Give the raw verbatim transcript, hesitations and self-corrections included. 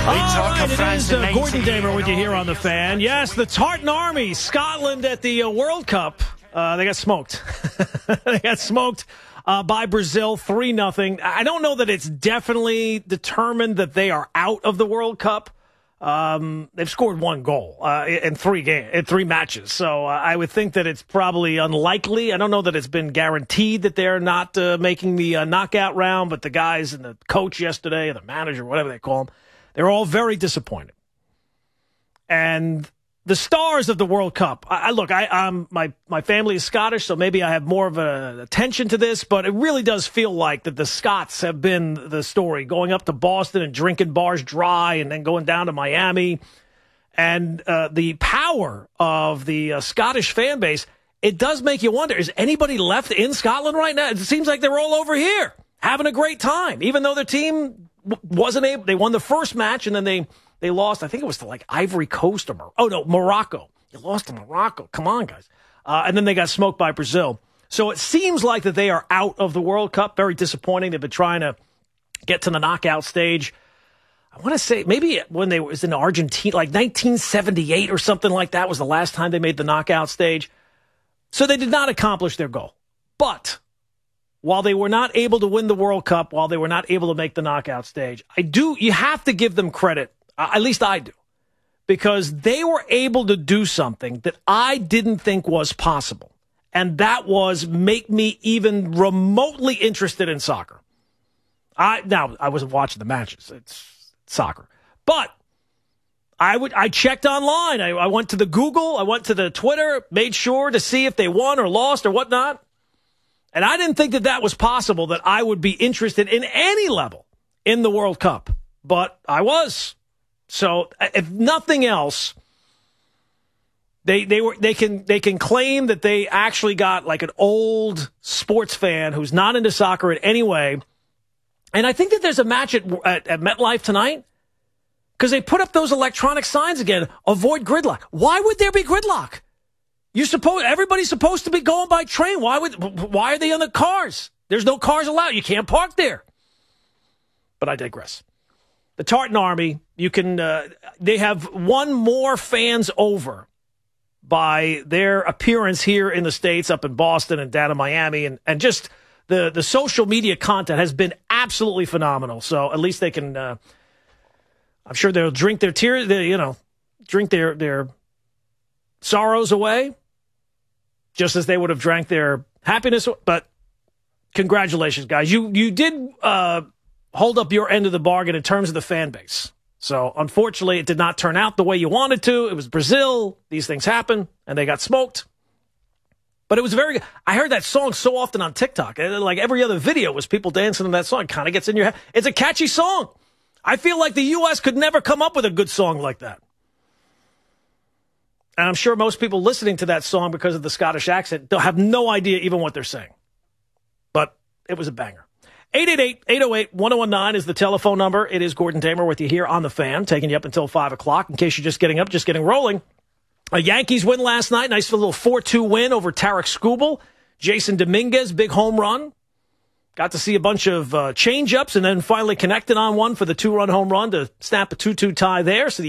All right, it is uh, Gordon Damer with you here on The Fan. Yes, the Tartan Army, Scotland at the uh, World Cup. Uh, they got smoked. they got smoked uh, by Brazil, three nothing. I don't know that it's definitely determined that they are out of the World Cup. Um, they've scored one goal uh, in three game, in three matches. So uh, I would think that it's probably unlikely. I don't know that it's been guaranteed that they're not uh, making the uh, knockout round, but the guys and the coach yesterday, the manager, whatever they call him, they're all very disappointed. And the stars of the World Cup, I, I look, I, I'm, my, my family is Scottish, so maybe I have more of an attention to this, but it really does feel like that the Scots have been the story, going up to Boston and drinking bars dry and then going down to Miami. And uh, the power of the uh, Scottish fan base, it does make you wonder, is anybody left in Scotland right now? It seems like they're all over here having a great time, even though their team wasn't able. They won the first match, and then they, they lost, I think it was to like Ivory Coast or, Mor- oh no, Morocco. You lost to Morocco. Come on, guys. Uh, and then they got smoked by Brazil. So it seems like that they are out of the World Cup. Very disappointing. They've been trying to get to the knockout stage. I want to say maybe when they was in Argentina, like nineteen seventy-eight or something like that was the last time they made the knockout stage. So they did not accomplish their goal. But while they were not able to win the World Cup, while they were not able to make the knockout stage, I do, you have to give them credit, uh, at least I do, because they were able to do something that I didn't think was possible, and that was make me even remotely interested in soccer. I Now, I wasn't watching the matches. It's soccer. But I would. I checked online. I, I went to the Google. I went to the Twitter, made sure to see if they won or lost or whatnot. And I didn't think that that was possible, that I would be interested in any level in the World Cup. But I was. So if nothing else, they they were they can they can claim that they actually got like an old sports fan who's not into soccer in any way. And I think that there's a match at at, at MetLife tonight because they put up those electronic signs again. Avoid gridlock. Why would there be gridlock? You suppose everybody's supposed to be going by train. Why would? Why are they in the cars? There's no cars allowed. You can't park there. But I digress. The Tartan Army, you can. Uh, they have won more fans over by their appearance here in the States, up in Boston and down in Miami, and and just the the social media content has been absolutely phenomenal. So at least they can. Uh, I'm sure they'll drink their tears. They, you know, drink their their sorrows away, just as they would have drank their happiness. But congratulations, guys. You you did uh, hold up your end of the bargain in terms of the fan base. So unfortunately, it did not turn out the way you wanted to. It was Brazil. These things happen, and they got smoked. But it was very good. I heard that song so often on TikTok. Like every other video was people dancing to that song. It kind of gets in your head. It's a catchy song. I feel like the U S could never come up with a good song like that. And I'm sure most people listening to that song because of the Scottish accent don't have no idea even what they're saying. But it was a banger. eight eight eight, eight oh eight, one oh one nine is the telephone number. It is Gordon Damer with you here on The Fan, taking you up until five o'clock. In case you're just getting up, just getting rolling. A Yankees win last night. Nice little four two win over Tarek Skubal. Jason Dominguez, big home run. Got to see a bunch of uh, change-ups and then finally connected on one for the two-run home run to snap a two two tie there. So the